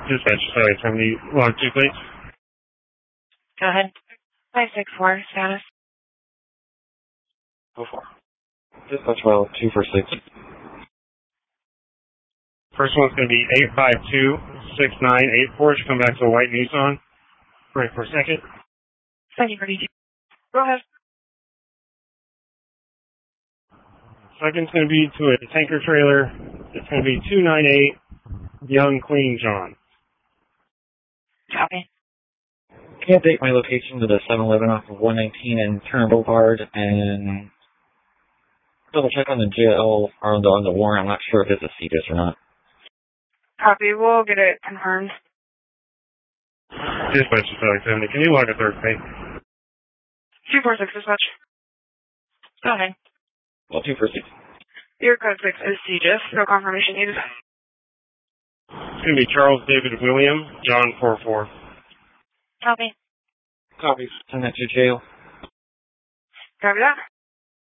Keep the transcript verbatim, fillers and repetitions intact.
Dispatch, sorry, seventy, log two, please. Go ahead. five six four, status. Go for. Dispatch well, two for six. First one's going to be eight five two, six nine eight four. Should come back to a white Nissan. Wait for a second. Thank you for D J. Go ahead. Second's going to be to a tanker trailer. It's going to be two nine eight, Young Clean John. Copy. Can you update my location to the seven eleven off of one nineteen and Turner Boulevard and double check on the J L or on the, on the warrant. I'm not sure if it's a C D S or not. Copy. We'll get it confirmed. Dispatch to seventy. Can you log a third pay? two four six, dispatch. Go ahead. Well, two for six. Your code six is C G I S. No confirmation needed. It's going to be Charles David William, John four four. Copy. Copy. Send that to jail. Copy that.